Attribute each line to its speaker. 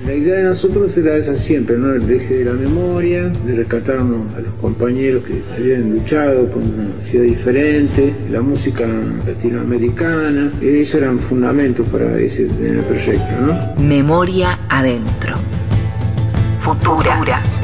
Speaker 1: La idea de nosotros era esa siempre, ¿no? El eje de la memoria, de rescatar a los compañeros que habían luchado con una ciudad diferente, la música latinoamericana, esos eran fundamentos para ese proyecto, ¿no?
Speaker 2: Memoria adentro. Futura.